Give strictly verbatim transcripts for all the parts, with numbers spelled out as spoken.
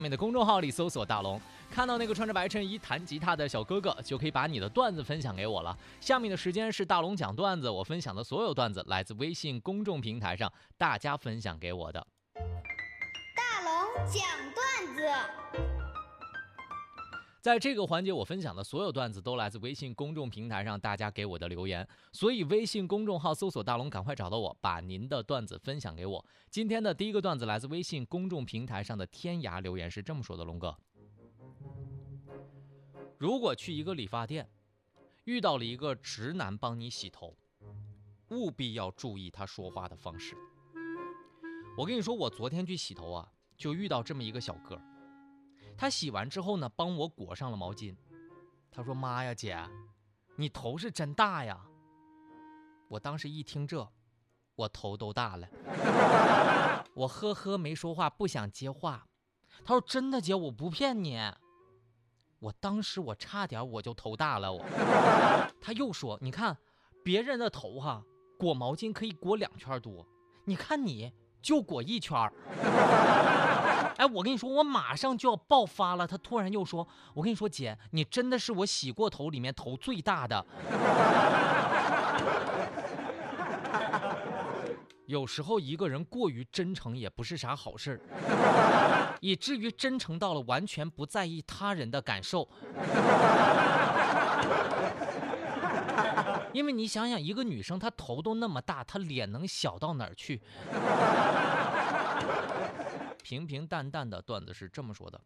面的公众号里搜索大龙，看到那个穿着白衬衣弹吉他的小哥哥，就可以把你的段子分享给我了。下面的时间是大龙讲段子，我分享的所有段子来自微信公众平台上大家分享给我的。 大龙讲段子。 在这个环节，我分享的所有段子都来自微信公众平台上大家给我的留言，所以微信公众号搜索大龙，赶快找到我，把您的段子分享给我。今天的第一个段子来自微信公众平台上的天涯留言，是这么说的：龙哥，如果去一个理发店，遇到了一个直男帮你洗头，务必要注意他说话的方式。我跟你说，我昨天去洗头啊，就遇到这么一个小哥。他洗完之后呢，帮我裹上了毛巾。他说：“妈呀，姐，你头是真大呀！”我当时一听这，我头都大了。我呵呵没说话，不想接话。他说：“真的姐，我不骗你。”我当时我差点我就头大了。我他又说：“你看别人的头哈，裹毛巾可以裹两圈多，你看你就裹一圈。”哎，我跟你说，我马上就要爆发了。他突然又说：“我跟你说，姐，你真的是我洗过头里面头最大的。”有时候一个人过于真诚也不是啥好事，以至于真诚到了完全不在意他人的感受。因为你想想，一个女生她头都那么大，她脸能小到哪儿去？平平淡淡的段子是这么说的：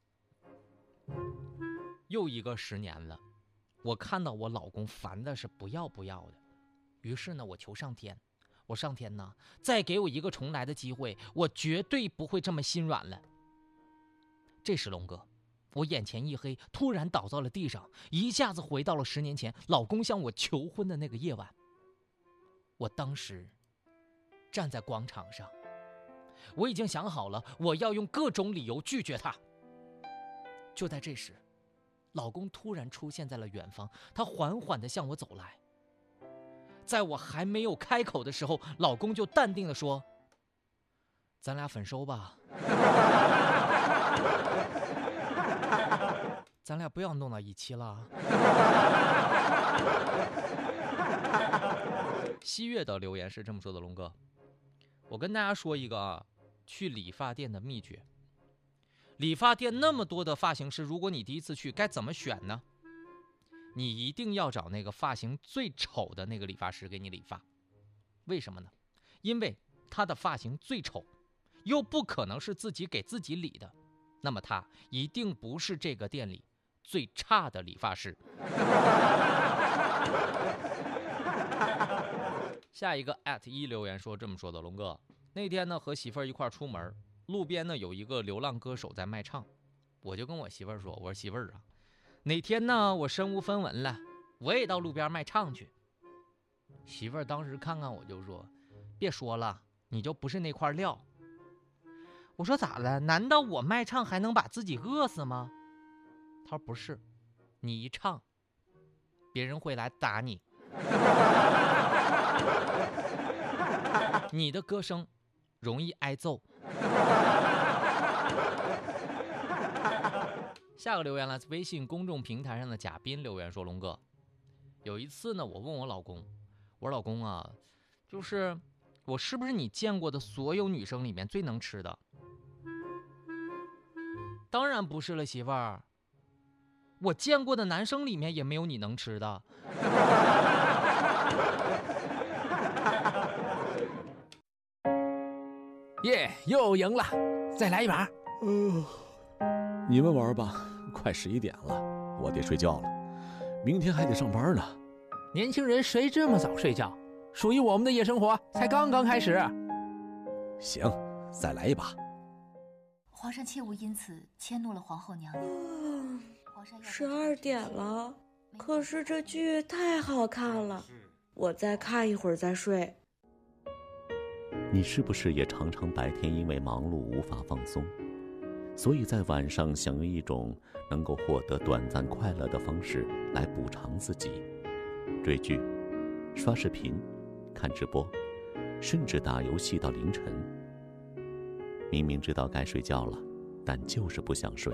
又一个十年了，我看到我老公烦的是不要不要的，于是呢，我求上天，我上天呢，再给我一个重来的机会，我绝对不会这么心软了。这时龙哥，我眼前一黑，突然倒在了地上，一下子回到了十年前老公向我求婚的那个夜晚。我当时站在广场上，我已经想好了，我要用各种理由拒绝他。就在这时，老公突然出现在了远方，他缓缓地向我走来。在我还没有开口的时候，老公就淡定地说：“咱俩分手吧，咱俩不要弄到一起了。”西月的留言是这么说的：龙哥，我跟大家说一个啊，去理发店的秘诀。理发店那么多的发型师，如果你第一次去，该怎么选呢？你一定要找那个发型最丑的那个理发师给你理发。为什么呢？因为他的发型最丑，又不可能是自己给自己理的，那么他一定不是这个店里最差的理发师。下一个 at 一留言说这么说的：龙哥，那天呢和媳妇儿一块出门，路边呢有一个流浪歌手在卖唱，我就跟我媳妇儿说，我说媳妇儿啊，哪天呢我身无分文了，我也到路边卖唱去。媳妇儿当时看看我就说，别说了，你就不是那块料。我说咋了？难道我卖唱还能把自己饿死吗？他说不是，你一唱，别人会来打你。你的歌声容易挨揍。下个留言来自微信公众平台上的贾斌留言说：龙哥，有一次呢，我问我老公，我说老公啊，就是我是不是你见过的所有女生里面最能吃的？当然不是了，媳妇儿，我见过的男生里面也没有你能吃的。 耶、yeah, 又赢了，再来一把。 嗯、呃，你们玩吧，快十一点了，我得睡觉了，明天还得上班呢。 年轻人谁这么早睡觉？属于我们的夜生活才刚刚开始。 行，再来一把。 皇上切勿因此迁怒了皇后娘娘。 嗯，十二点了，可是这剧太好看了，我再看一会儿再睡。 你是不是也常常白天因为忙碌无法放松，所以在晚上想用一种能够获得短暂快乐的方式来补偿自己？追剧、刷视频、看直播，甚至打游戏到凌晨。明明知道该睡觉了， 但就是不想睡。